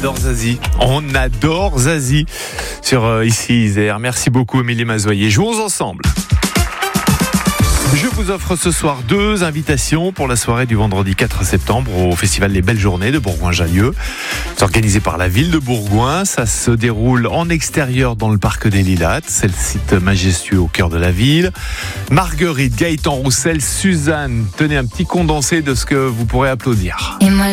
adore Zazie. On adore Zazie sur ici Isère. Merci beaucoup Émilie Mazoyer. Jouons ensemble. Je vous offre ce soir 2 invitations pour la soirée du vendredi 4 septembre au festival Les Belles Journées de Bourgoin-Jallieu. C'est organisé par la ville de Bourgoin. Ça se déroule en extérieur dans le parc des Lilas. C'est le site majestueux au cœur de la ville. Marguerite, Gaëtan Roussel, Suzanne. Tenez un petit condensé de ce que vous pourrez applaudir. Et moi